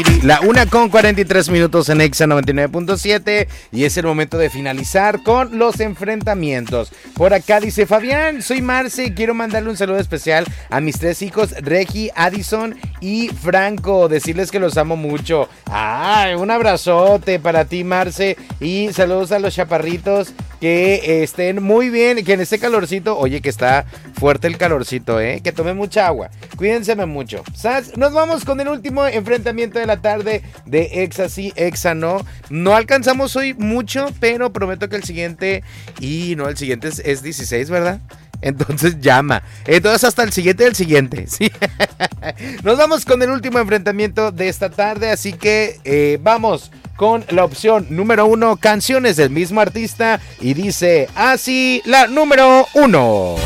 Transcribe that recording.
La 1:43 en Exa 99.7 y es el momento de finalizar con los enfrentamientos. Por acá dice Fabián, soy Marce y quiero mandarle un saludo especial a mis 3 hijos, Regi, Addison y Franco. Decirles que los amo mucho. ¡Ay! Un abrazote para ti, Marce, y saludos a los chaparritos. Que estén muy bien, que en este calorcito, oye, que está fuerte el calorcito, que tomen mucha agua, cuídense mucho. ¿Sabes? Nos vamos con el último enfrentamiento de la tarde de Exa sí, Exa no. No alcanzamos hoy mucho, pero prometo que el siguiente, y no, el siguiente es 16, ¿verdad? Entonces llama. Entonces hasta el siguiente del siguiente, ¿sí? Nos vamos con el último enfrentamiento de esta tarde, así que vamos con la opción número 1, canciones del mismo artista, y dice así la número 1.